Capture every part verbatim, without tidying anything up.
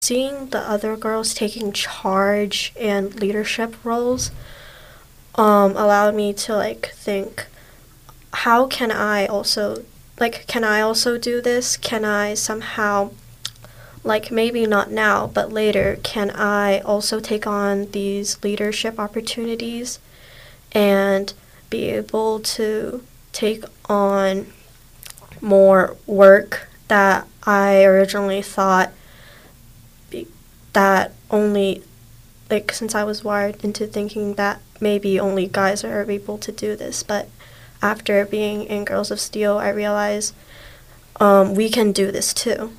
seeing the other girls taking charge and leadership roles um, allowed me to like think, how can I also like can I also do this? Can I somehow, like maybe not now, but later, can I also take on these leadership opportunities and be able to take on more work that I originally thought be- that only, like, since I was wired into thinking that maybe only guys are able to do this, but after being in Girls of Steel, I realized um, we can do this too.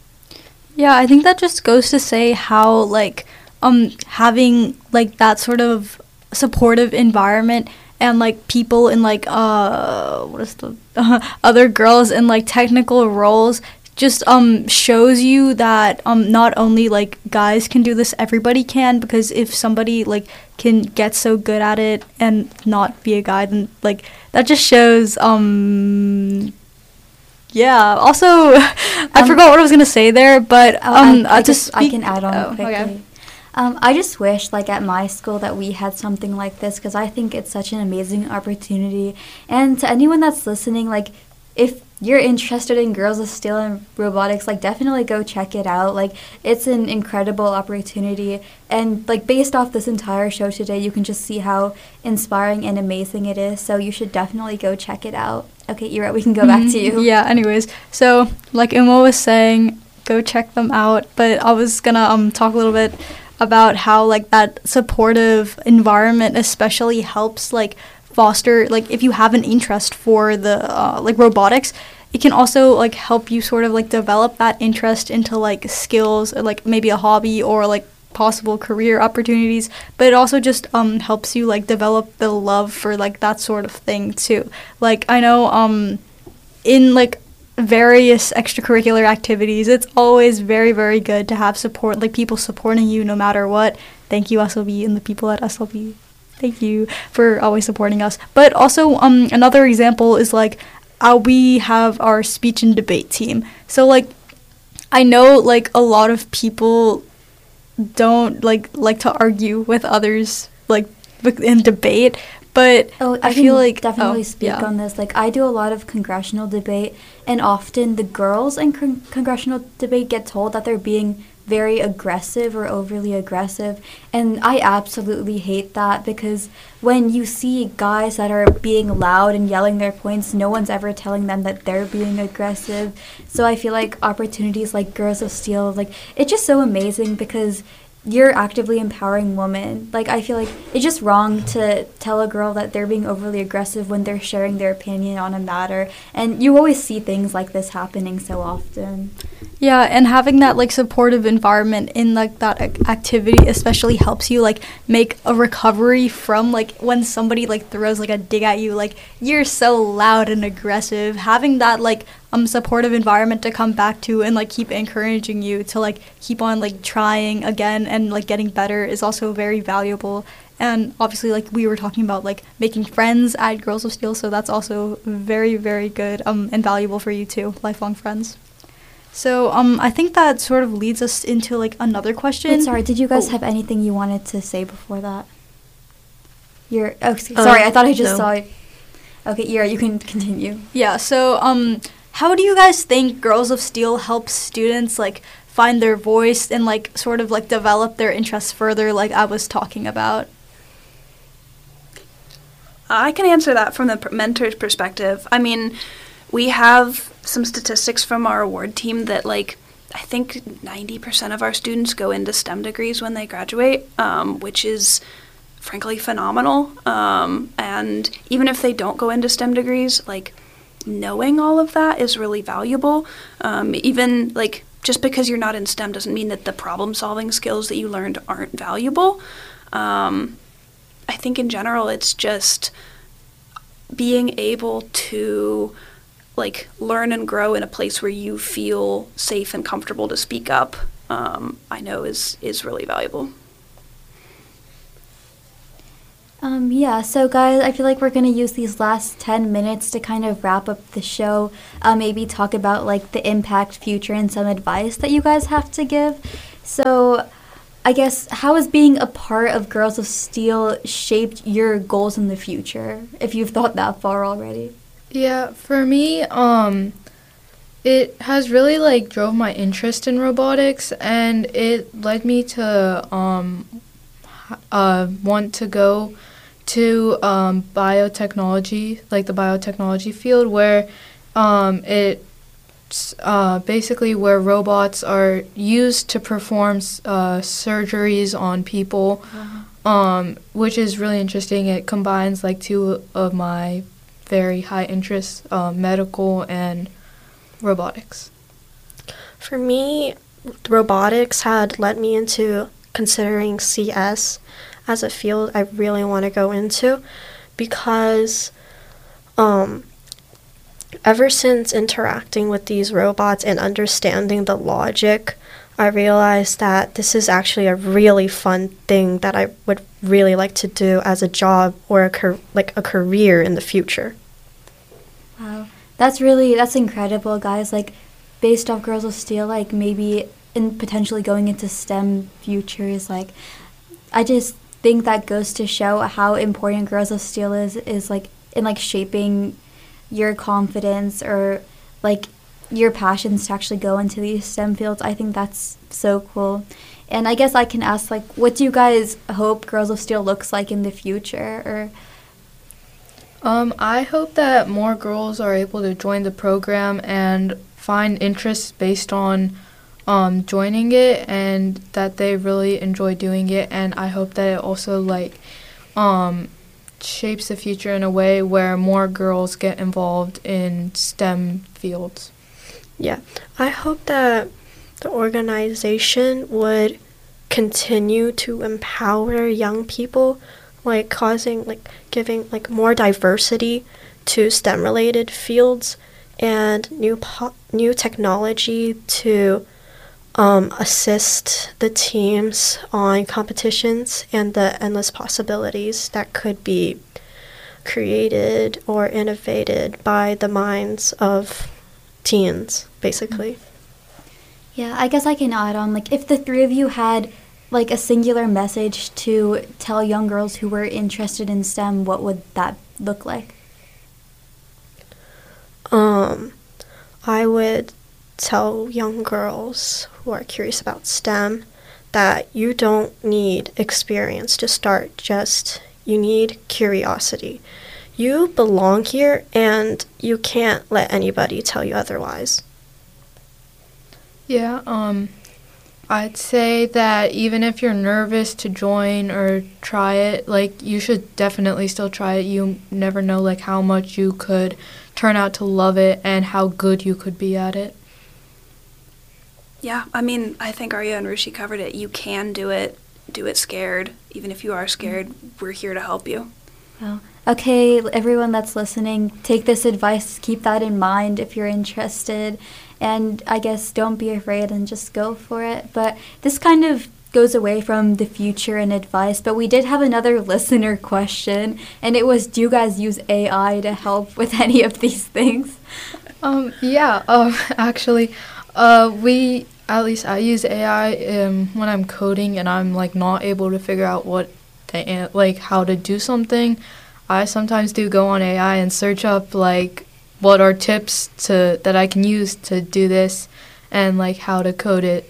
Yeah, I think that just goes to say how, like, um, having, like, that sort of supportive environment and, like, people in, like, uh, what is the, uh, other girls in, like, technical roles just, um, shows you that, um, not only, like, guys can do this, everybody can, because if somebody, like, can get so good at it and not be a guy, then, like, that just shows, um... Yeah. Also, I Um, forgot what I was gonna say there, but um, I, I uh, to just I speak- can add on oh, quickly. okay. Um, I just wish, like at my school, that we had something like this because I think it's such an amazing opportunity. And to anyone that's listening, like if you're interested in Girls of Steel and robotics, like definitely go check it out. Like it's an incredible opportunity, and like based off this entire show today, you can just see how inspiring and amazing it is. So you should definitely go check it out. Okay, Ira, we can go back to you. Yeah. Anyways, so like Uma was saying, go check them out. But I was gonna um talk a little bit about how like that supportive environment especially helps like foster, like if you have an interest for the uh, like robotics, it can also like help you sort of like develop that interest into like skills or like maybe a hobby or like possible career opportunities, but it also just um helps you like develop the love for like that sort of thing too. Like I know um in like various extracurricular activities, it's always very very good to have support, like people supporting you no matter what. Thank you S L B and the people at S L B. Thank you for always supporting us. But also, um, another example is like, uh, we have our speech and debate team. So like, I know like a lot of people don't like like to argue with others like in debate, but Oh, I, I can feel like definitely oh, speak yeah. on this. Like, I do a lot of congressional debate, and often the girls in con- congressional debate get told that they're being very aggressive or overly aggressive, and I absolutely hate that because when you see guys that are being loud and yelling their points, no one's ever telling them that they're being aggressive. So I feel like opportunities like Girls of Steel, like, it's just so amazing because you're actively empowering women. Like, I feel like it's just wrong to tell a girl that they're being overly aggressive when they're sharing their opinion on a matter. And you always see things like this happening so often. Yeah, and having that like supportive environment in like that ac- activity especially helps you like make a recovery from like when somebody like throws like a dig at you, like you're so loud and aggressive. Having that like um supportive environment to come back to and like keep encouraging you to like keep on like trying again and like getting better is also very valuable. And obviously, like we were talking about, like making friends at Girls of Steel, so that's also very, very good um and valuable for you too, lifelong friends. So um, I think that sort of leads us into like another question. Wait, sorry, did you guys Oh. have anything you wanted to say before that? You're, oh, s- sorry, I thought I just no. saw it. Okay, Ira, you can continue. Yeah. So um, how do you guys think Girls of Steel helps students like find their voice and like sort of like develop their interests further, like I was talking about? I can answer that from the pr- mentor's perspective. I mean, we have some statistics from our award team that, like, I think ninety percent of our students go into STEM degrees when they graduate, um, which is frankly phenomenal. Um, and even if they don't go into STEM degrees, like, knowing all of that is really valuable. Um, even, like, just because you're not in STEM doesn't mean that the problem-solving skills that you learned aren't valuable. Um, I think in general it's just being able to like learn and grow in a place where you feel safe and comfortable to speak up, um, I know is is really valuable. Um, yeah, so guys, I feel like we're going to use these last ten minutes to kind of wrap up the show, uh, maybe talk about like the impact, future, and some advice that you guys have to give. So, I guess, how has being a part of Girls of Steel shaped your goals in the future, if you've thought that far already? Yeah, for me, um, it has really, like, drove my interest in robotics, and it led me to um, uh, want to go to um, biotechnology, like the biotechnology field, where um, it Uh, basically where robots are used to perform uh, surgeries on people, uh-huh. um, which is really interesting. It combines like two of my very high interests, uh, medical and robotics. For me, robotics had led me into considering C S as a field I really want to go into because um, ever since interacting with these robots and understanding the logic, I realized that this is actually a really fun thing that I would really like to do as a job or a car- like a career in the future. Wow, that's really that's incredible, guys. Like, based off Girls of Steel, like maybe in potentially going into STEM futures, like I just think that goes to show how important Girls of Steel is is like in like shaping your confidence or like your passions to actually go into these STEM fields. I think that's so cool. And I guess I can ask, like, what do you guys hope Girls of Steel looks like in the future? Or um, I hope that more girls are able to join the program and find interests based on um, joining it, and that they really enjoy doing it. And I hope that it also like um, shapes the future in a way where more girls get involved in STEM fields. Yeah, I hope that the organization would continue to empower young people, like causing, like giving like more diversity to STEM related fields and new po- new technology to um, assist the teams on competitions and the endless possibilities that could be created or innovated by the minds of teens, basically. yeah, I guess I can add on, like, if the three of you had like a singular message to tell young girls who were interested in STEM, what would that look like? Um, I would tell young girls who are curious about STEM that you don't need experience to start, just you need curiosity. You belong here and you can't let anybody tell you otherwise. Yeah, um, I'd say that even if you're nervous to join or try it, like, you should definitely still try it. You never know, like, how much you could turn out to love it and how good you could be at it. Yeah, I mean, I think Arya and Rushi covered it. You can do it. Do it scared. Even if you are scared, we're here to help you. Well, okay, everyone that's listening, take this advice, keep that in mind if you're interested, and I guess don't be afraid and just go for it. But this kind of goes away from the future and advice, but we did have another listener question, and it was, do you guys use A I to help with any of these things? Um, yeah, um, actually, uh, we, at least I use A I um, when I'm coding and I'm, like, not able to figure out what to, like, how to do something. I sometimes do go on A I and search up, like, what are tips to that I can use to do this and, like, how to code it.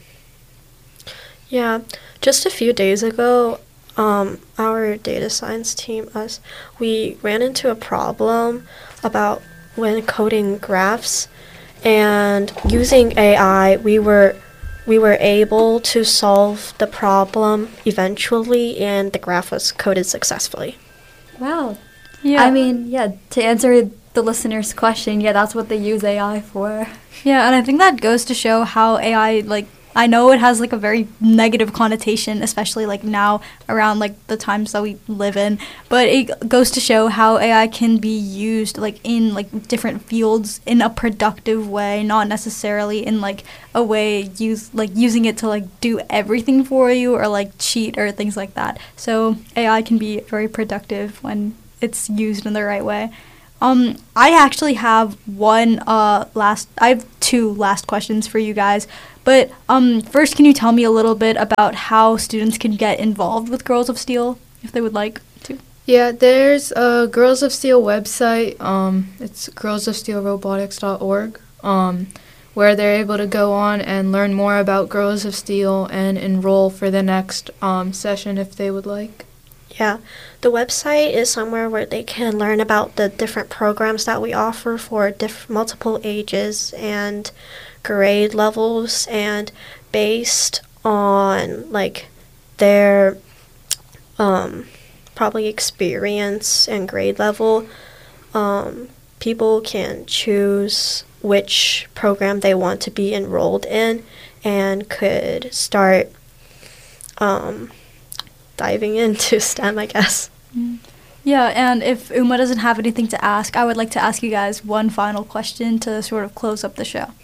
Yeah, just a few days ago, um, our data science team, us, we ran into a problem about when coding graphs, and using A I, we were we were able to solve the problem eventually, and the graph was coded successfully. Wow. Yeah. I mean, yeah, to answer the listener's question, yeah, that's what they use A I for. Yeah, and I think that goes to show how A I, like, I know it has, like, a very negative connotation, especially, like, now around, like, the times that we live in, but it goes to show how A I can be used, like, in, like, different fields in a productive way, not necessarily in, like, a way use like using it to, like, do everything for you or, like, cheat or things like that. So A I can be very productive when it's used in the right way. Um, I actually have one uh last. I have two last questions for you guys, But um, first, can you tell me a little bit about how students can get involved with Girls of Steel, if they would like to? Yeah, there's a Girls of Steel website. Um, it's girls of steel robotics dot org, um, where they're able to go on and learn more about Girls of Steel and enroll for the next um, session if they would like. Yeah, the website is somewhere where they can learn about the different programs that we offer for diff- multiple ages and grade levels, and based on like their um, probably experience and grade level, um, people can choose which program they want to be enrolled in and could start um, diving into STEM, I guess. Mm. Yeah, and if Uma doesn't have anything to ask, I would like to ask you guys one final question to sort of close up the show.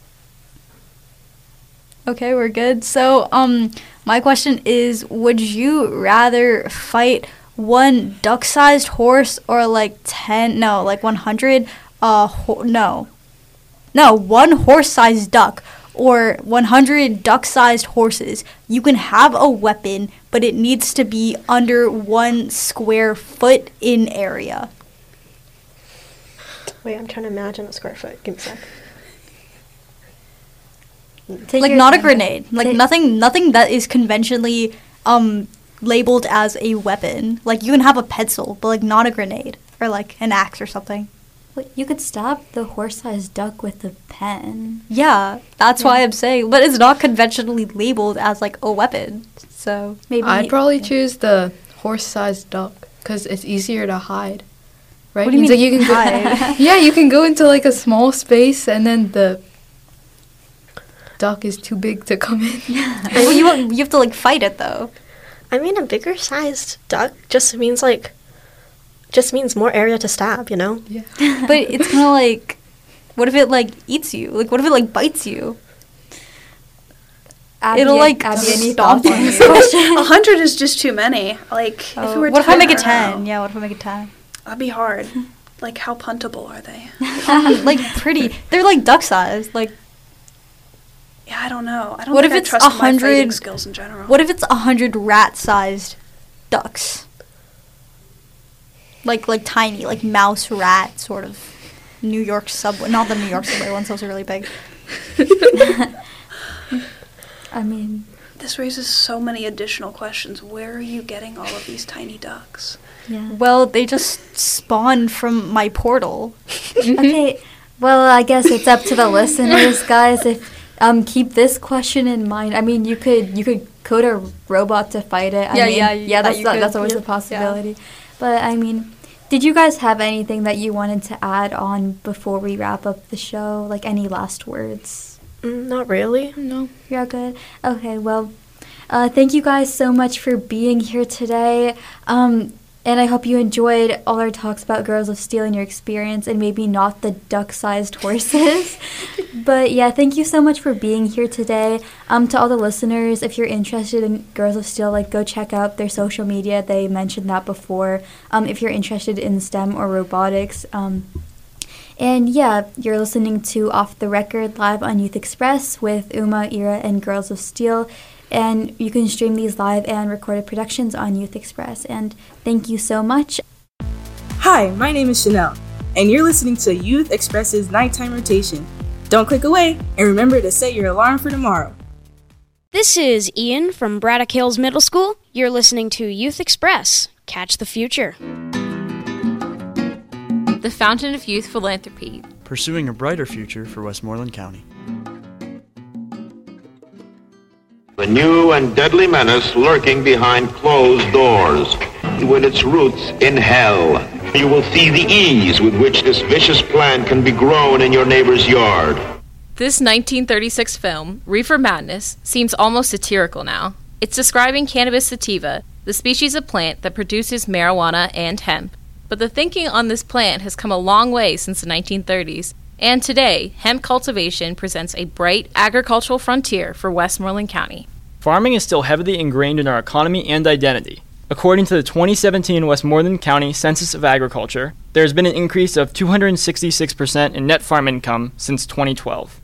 Okay, we're good. So, um, my question is, would you rather fight one duck-sized horse or like ten, no, like one hundred, uh, ho- no, no, one horse-sized duck or one hundred duck-sized horses? You can have a weapon, but it needs to be under one square foot in area. Wait, I'm trying to imagine a square foot. Give me a sec. Take Like your not a time. grenade, like Take- nothing, nothing that is conventionally um labeled as a weapon. Like you can have a pencil, but like not a grenade or like an axe or something. Wait, you could stab the horse-sized duck with a pen. Yeah, that's why I'm saying, but it's not conventionally labeled as like a weapon. So Maybe I'd probably choose the horse-sized duck because it's easier to hide. Right? What do you Means mean that you can hide? Go, yeah, you can go into like a small space and then the duck is too big to come in. well, you won't- you have to like fight it though. I mean, a bigger sized duck just means like, just means more area to stab, you know? Yeah. But it's kind of like, what if it like eats you? Like what if it like bites you? Abby, It'll, like, Abby, any stomp thoughts on on this you. question? A hundred is just too many. Like, if it were What if I make it ten, ten? Yeah, what if I make it ten? that'd be hard. Like, how puntable are they? Like pretty. They're like duck sized. Like Yeah, I don't know. I don't What think if I it's trust a a my fighting hundred- skills in general. what if it's a hundred rat sized ducks? Like like tiny, like mouse rat sort of New York subway. Not the New York subway ones, those are really big. I mean, This raises so many additional questions. Where are you getting all of these tiny ducks? yeah. Well, they just spawned from my portal. Okay, well, I guess it's up to the listeners, guys. If um, keep this question in mind. I mean, you could you could code a robot to fight it. I Yeah, mean, yeah, yeah. that That's you that, could. that's always Yeah. a possibility. But I mean, did you guys have anything that you wanted to add on before we wrap up the show? Like any last words? Mm, not really. No. You're good. Okay, well, uh, thank you guys so much for being here today. Um, and I hope you enjoyed all our talks about Girls of Steel and your experience, and maybe not the duck-sized horses. But yeah, thank you so much for being here today. Um, to all the listeners, if you're interested in Girls of Steel, like go check out their social media. They mentioned that before. Um, if you're interested in STEM or robotics, um, and yeah, you're listening to Off the Record live on Youth Express with Uma, Ira, and Girls of Steel. And you can stream these live and recorded productions on Youth Express. And thank you so much. Hi, my name is Chanel, and you're listening to Youth Express's Nighttime Rotation. Don't click away, and remember to set your alarm for tomorrow. This is Ian from Braddock Hills Middle School. You're listening to Youth Express. Catch the future. The Fountain of Youth Philanthropy. Pursuing a brighter future for Westmoreland County. The new and deadly menace lurking behind closed doors, with its roots in hell. You will see the ease with which this vicious plant can be grown in your neighbor's yard. This nineteen thirty-six film, Reefer Madness, seems almost satirical now. It's describing cannabis sativa, the species of plant that produces marijuana and hemp. But the thinking on this plant has come a long way since the nineteen thirties, and today, hemp cultivation presents a bright agricultural frontier for Westmoreland County. Farming is still heavily ingrained in our economy and identity. According to the twenty seventeen Westmoreland County Census of Agriculture, there has been an increase of two hundred sixty-six percent in net farm income since twenty twelve.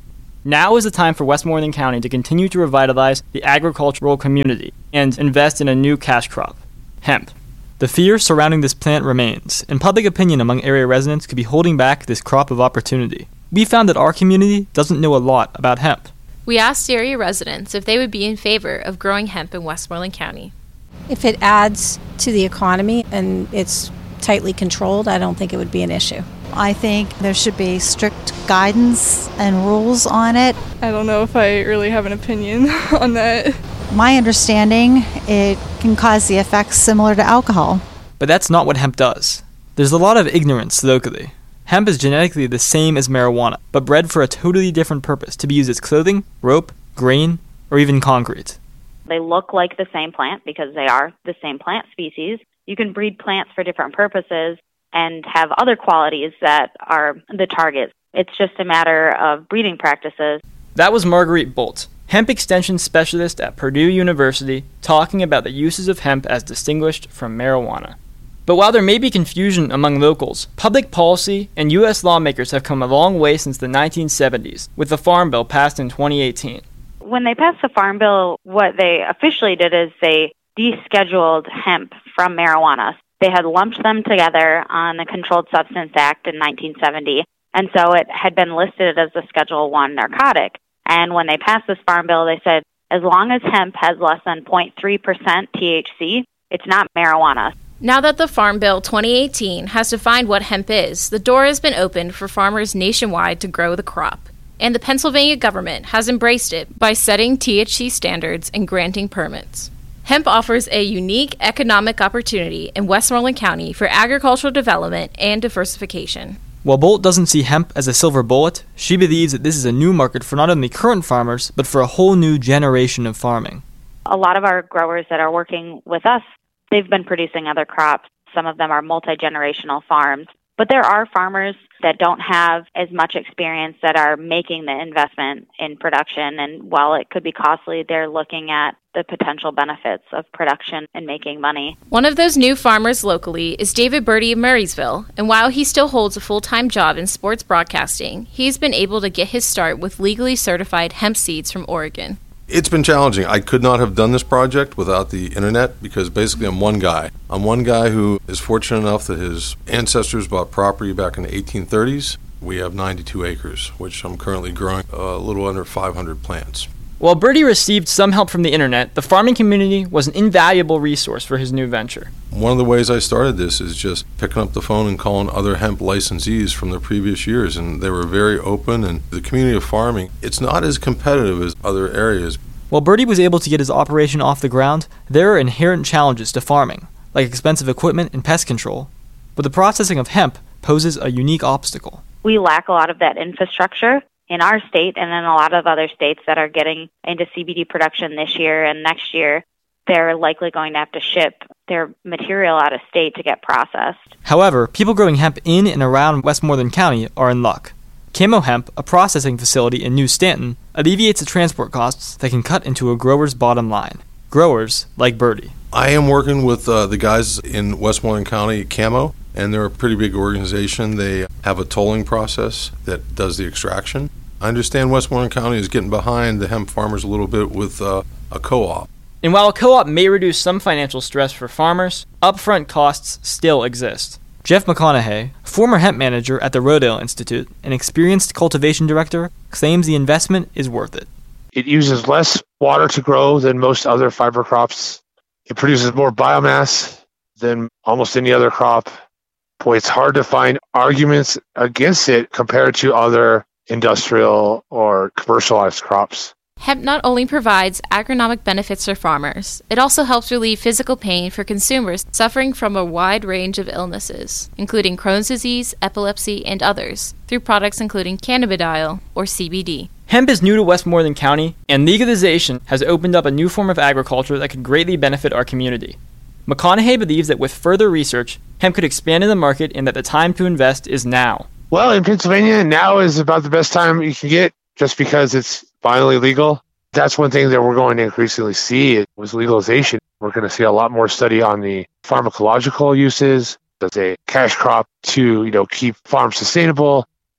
Now is the time for Westmoreland County to continue to revitalize the agricultural community and invest in a new cash crop, hemp. The fear surrounding this plant remains, and public opinion among area residents could be holding back this crop of opportunity. We found that our community doesn't know a lot about hemp. We asked area residents if they would be in favor of growing hemp in Westmoreland County. If it adds to the economy and it's tightly controlled, I don't think it would be an issue. I think there should be strict guidance and rules on it. I don't know if I really have an opinion on that. My understanding, it can cause the effects similar to alcohol. But that's not what hemp does. There's a lot of ignorance locally. Hemp is genetically the same as marijuana, but bred for a totally different purpose, to be used as clothing, rope, grain, or even concrete. They look like the same plant because they are the same plant species. You can breed plants for different purposes and have other qualities that are the targets. It's just a matter of breeding practices. That was Marguerite Bolt, hemp extension specialist at Purdue University, talking about the uses of hemp as distinguished from marijuana. But while there may be confusion among locals, public policy and U S lawmakers have come a long way since the nineteen seventies, with the Farm Bill passed in twenty eighteen. When they passed the Farm Bill, what they officially did is they descheduled hemp from marijuana. They had lumped them together on the Controlled Substance Act in nineteen seventy, and so it had been listed as a Schedule one narcotic. And when they passed this Farm Bill, they said, as long as hemp has less than zero point three percent T H C, it's not marijuana. Now that the Farm Bill twenty eighteen has defined what hemp is, the door has been opened for farmers nationwide to grow the crop. And the Pennsylvania government has embraced it by setting T H C standards and granting permits. Hemp offers a unique economic opportunity in Westmoreland County for agricultural development and diversification. While Bolt doesn't see hemp as a silver bullet, she believes that this is a new market for not only current farmers, but for a whole new generation of farming. A lot of our growers that are working with us, they've been producing other crops. Some of them are multi-generational farms. But there are farmers that don't have as much experience that are making the investment in production. And while it could be costly, they're looking at the potential benefits of production and making money. One of those new farmers locally is David Birdie of Murraysville. And while he still holds a full-time job in sports broadcasting, he's been able to get his start with legally certified hemp seeds from Oregon. It's been challenging. I could not have done this project without the internet because basically I'm one guy. I'm one guy who is fortunate enough that his ancestors bought property back in the eighteen thirties. We have ninety-two acres, which I'm currently growing a little under five hundred plants. While Birdie received some help from the internet, the farming community was an invaluable resource for his new venture. One of the ways I started this is just picking up the phone and calling other hemp licensees from the previous years, and they were very open, and the community of farming, it's not as competitive as other areas. While Birdie was able to get his operation off the ground, there are inherent challenges to farming, like expensive equipment and pest control. But the processing of hemp poses a unique obstacle. We lack a lot of that infrastructure in our state and in a lot of other states that are getting into C B D production this year and next year. They're likely going to have to ship their material out of state to get processed. However, people growing hemp in and around Westmoreland County are in luck. Camo Hemp, a processing facility in New Stanton, alleviates the transport costs that can cut into a grower's bottom line. Growers like Birdie. I am working with uh, the guys in Westmoreland County, Camo, and they're a pretty big organization. They have a tolling process that does the extraction. I understand Westmoreland County is getting behind the hemp farmers a little bit with uh, a co-op. And while a co-op may reduce some financial stress for farmers, upfront costs still exist. Jeff McConaughey, former hemp manager at the Rodale Institute and experienced cultivation director, claims the investment is worth it. It uses less water to grow than most other fiber crops. It produces more biomass than almost any other crop. Boy, it's hard to find arguments against it compared to other industrial or commercialized crops. Hemp not only provides agronomic benefits for farmers, it also helps relieve physical pain for consumers suffering from a wide range of illnesses, including Crohn's disease, epilepsy, and others, through products including cannabidiol, or C B D. Hemp is new to Westmoreland County, and legalization has opened up a new form of agriculture that could greatly benefit our community. McConaughey believes that with further research, hemp could expand in the market and that the time to invest is now. Well, in Pennsylvania, now is about the best time you can get just because it's finally legal. That's one thing that we're going to increasingly see was legalization. We're going to see a lot more study on the pharmacological uses as a cash crop to, you know, keep farms sustainable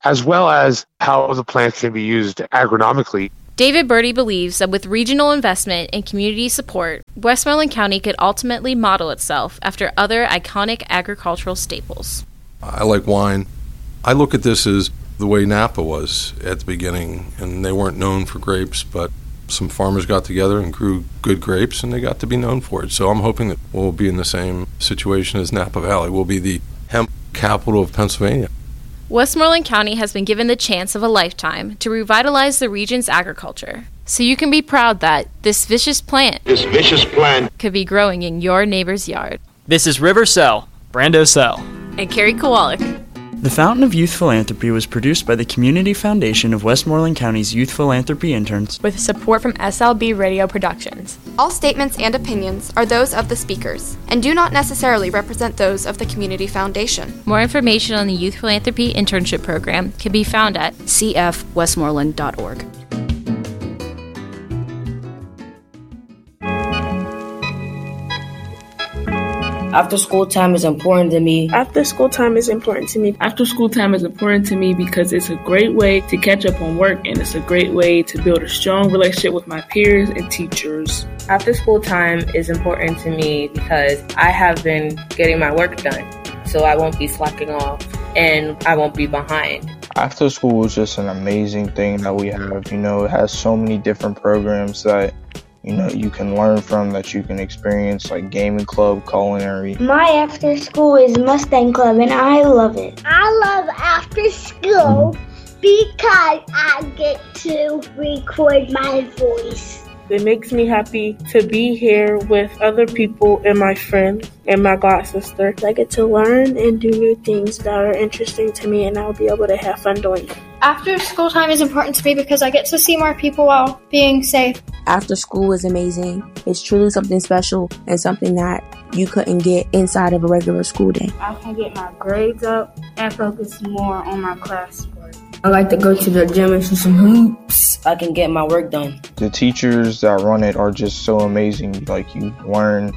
as well as how the plant can be used agronomically. David Birdie believes that with regional investment and community support, Westmoreland County could ultimately model itself after other iconic agricultural staples. I like wine. I look at this as the way Napa was at the beginning, and they weren't known for grapes, but some farmers got together and grew good grapes, and they got to be known for it. So I'm hoping that we'll be in the same situation as Napa Valley. We'll be the hemp capital of Pennsylvania. Westmoreland County has been given the chance of a lifetime to revitalize the region's agriculture. So you can be proud that this vicious plant, this vicious plant, could be growing in your neighbor's yard. This is River Sell, Brando Sell, and Carrie Kowalik. The Fountain of Youth Philanthropy was produced by the Community Foundation of Westmoreland County's Youth Philanthropy interns, with support from S L B Radio Productions. All statements and opinions are those of the speakers and do not necessarily represent those of the Community Foundation. More information on the Youth Philanthropy Internship Program can be found at c f westmoreland dot org. After school time is important to me. After school time is important to me. After school time is important to me because it's a great way to catch up on work, and it's a great way to build a strong relationship with my peers and teachers. After school time is important to me because I have been getting my work done, so I won't be slacking off and I won't be behind. After school is just an amazing thing that we have. You know, it has so many different programs that you know, you can learn from, that you can experience, like gaming club, culinary. My after school is Mustang Club, and I love it. I love after school because I get to record my voice. It makes me happy to be here with other people and my friends and my god sister. I get to learn and do new things that are interesting to me, and I'll be able to have fun doing it. After school time is important to me because I get to see more people while being safe. After school is amazing. It's truly something special and something that you couldn't get inside of a regular school day. I can get my grades up and focus more on my classwork. I like to go to the gym and shoot some hoops. I can get my work done. The teachers that run it are just so amazing. Like, you learn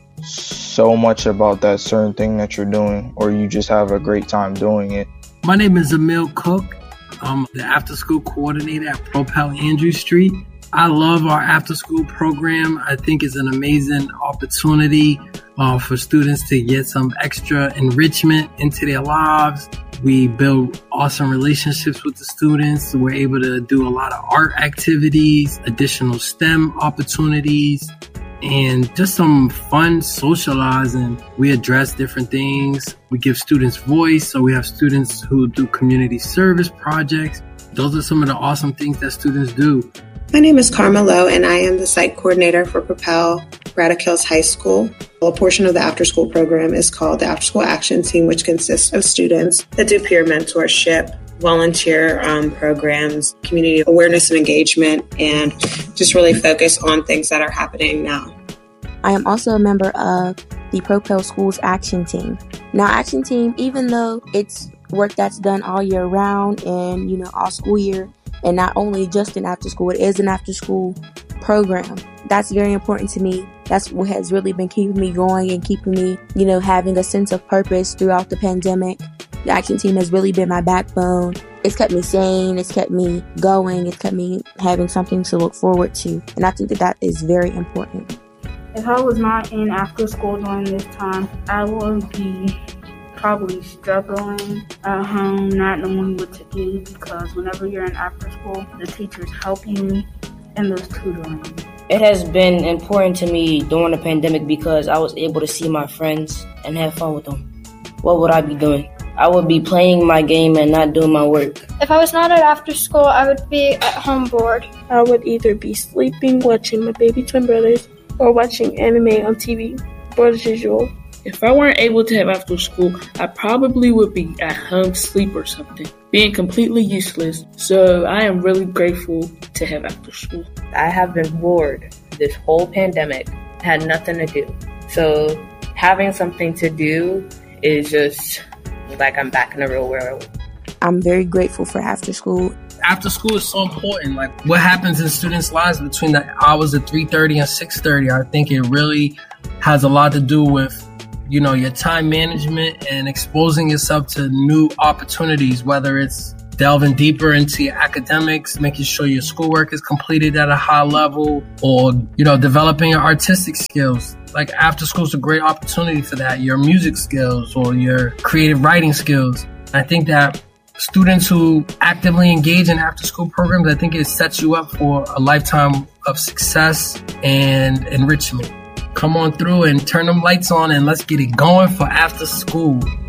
so much about that certain thing that you're doing, or you just have a great time doing it. My name is Emil Cook. I'm the after-school coordinator at Propel Andrew Street. I love our after-school program. I think it's an amazing opportunity uh, for students to get some extra enrichment into their lives. We build awesome relationships with the students. We're able to do a lot of art activities, additional STEM opportunities, and just some fun socializing. We address different things. We give students voice. So we have students who do community service projects. Those are some of the awesome things that students do. My name is Karma Lowe, and I am the site coordinator for Propel Braddock Hills High School. A portion of the after-school program is called the After School Action Team, which consists of students that do peer mentorship, volunteer um, programs, community awareness and engagement, and just really focus on things that are happening now. I am also a member of the Propel Schools Action Team. Now, Action Team, even though it's work that's done all year round and, you know, all school year, and not only just an after school, it is an after school program. That's very important to me. That's what has really been keeping me going and keeping me, you know, having a sense of purpose throughout the pandemic. The Action Team has really been my backbone. It's kept me sane. It's kept me going. It's kept me having something to look forward to. And I think that that is very important. If I was not in after school during this time, I would be probably struggling at home, not knowing what to do, because whenever you're in after school, the teachers help you in those tutoring. It has been important to me during the pandemic because I was able to see my friends and have fun with them. What would I be doing? I would be playing my game and not doing my work. If I was not at after school, I would be at home bored. I would either be sleeping, watching my baby twin brothers, or watching anime on T V, but as usual. If I weren't able to have after school, I probably would be at home asleep or something, being completely useless. So I am really grateful to have after school. I have been bored this whole pandemic, had nothing to do. So having something to do is just like I'm back in the real world. I'm very grateful for after school. After school is so important. Like, what happens in students' lives between the hours of three thirty and six thirty, I think it really has a lot to do with, you know, your time management and exposing yourself to new opportunities, whether it's delving deeper into your academics, making sure your schoolwork is completed at a high level, or, you know, developing your artistic skills. Like after school is a great opportunity for that, your music skills or your creative writing skills. I think that students who actively engage in after school programs, I think it sets you up for a lifetime of success and enrichment. Come on through and turn them lights on and let's get it going for after school.